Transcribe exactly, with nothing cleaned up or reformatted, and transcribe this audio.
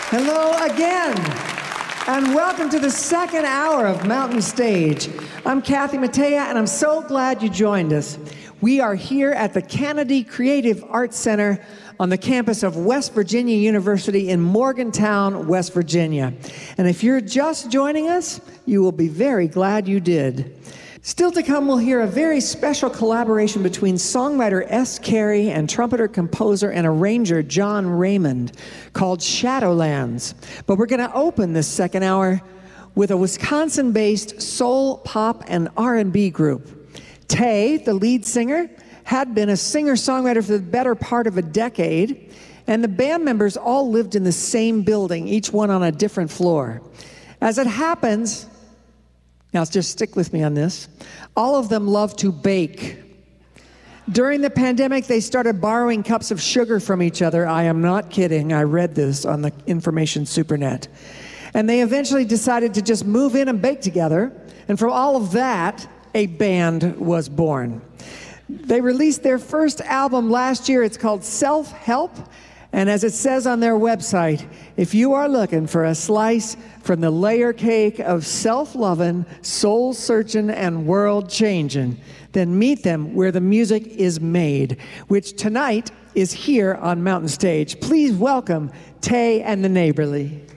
Hello again, and welcome to the second hour of Mountain Stage. I'm Kathy Mattea, and I'm so glad you joined us. We are here at the Kennedy Creative Arts Center on the campus of West Virginia University in Morgantown, West Virginia. And if you're just joining us, you will be very glad you did. Still to come, we'll hear a very special collaboration between songwriter S. Carey and trumpeter, composer, and arranger John Raymond called Shadowlands. But we're going to open this second hour with a Wisconsin-based soul, pop, and R and B group. Tay, the lead singer, had been a singer-songwriter for the better part of a decade, and the band members all lived in the same building, each one on a different floor. As it happens, now just stick with me on this, all of them love to bake. During the pandemic, they started borrowing cups of sugar from each other. I am not kidding. I read this on the Information Supernet. And they eventually decided to just move in and bake together. And from all of that, a band was born. They released their first album last year. It's called Self-Help. And as it says on their website, if you are looking for a slice from the layer cake of self-loving, soul-searching, and world-changing, then meet them where the music is made, which tonight is here on Mountain Stage. Please welcome Tay and the Neighborly.